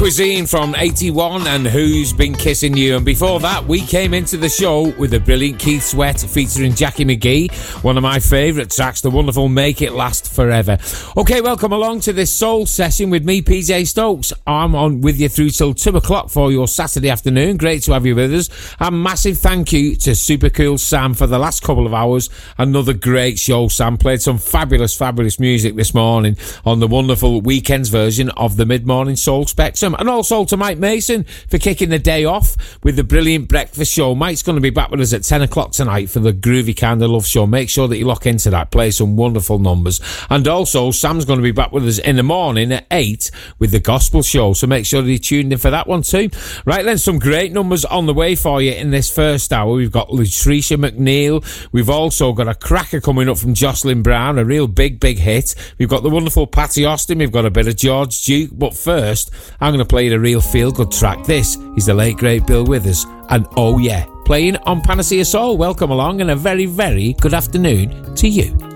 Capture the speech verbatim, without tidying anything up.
Cuisine from eighty-one and Who's Been Kissing You. And before that, we came into the show with the brilliant Keith Sweat featuring Jackie McGee, one of my favourite tracks, the wonderful Make It Last Forever. Okay, welcome along to this soul session with me, P J Stokes. I'm on with you through till two o'clock for your Saturday afternoon. Great to have you with us. A massive thank you to Super Cool Sam for the last couple of hours. Another great show, Sam. Played some fabulous, fabulous music this morning on the wonderful weekends version of the Mid-Morning Soul Spectrum. And also to Mike Mason for kicking the day off with the brilliant breakfast show. Mike's going to be back with us at ten o'clock tonight for the Groovy Kind of Love show. Make sure that you lock into that. Play some wonderful numbers. And also, Sam's going to be back with us in the morning at eight with the gospel show. So make sure that you tuned in for that one too. Right then, some great numbers on the way for you in this first hour. We've got Latricia McNeil. We've also got a cracker coming up from Jocelyn Brown, a real big, big hit. We've got the wonderful Patty Austin. We've got a bit of George Duke. But first, I'm going to play you a real feel-good track. This is the late, great Bill Withers. And oh yeah, playing on Panacea Soul. Welcome along and a very, very good afternoon to you.